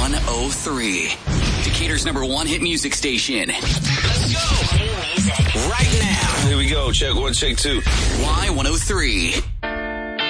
Y103. Decatur's #1 hit music station. Let's go. New music. Right now. Here we go. Check 1, check 2. Y103.